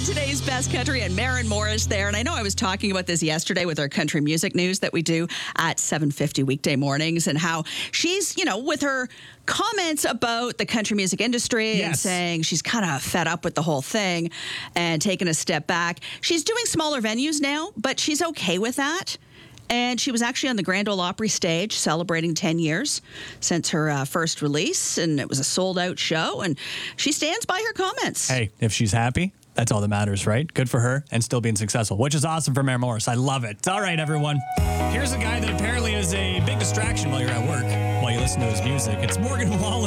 today's Best Country and Maren Morris there. And I know I was talking about this yesterday with our country music news that we do at 7:50 weekday mornings and how she's, with her comments about the country music industry and saying she's kind of fed up with the whole thing and taking a step back. She's doing smaller venues now, but she's okay with that. And she was actually on the Grand Ole Opry stage celebrating 10 years since her first release, and it was a sold-out show, and she stands by her comments. Hey, if she's happy, that's all that matters, right? Good for her and still being successful, which is awesome for Maren Morris. I love it. All right, everyone. Here's a guy that apparently is a big distraction while you're at work, while you listen to his music. It's Morgan Wallen.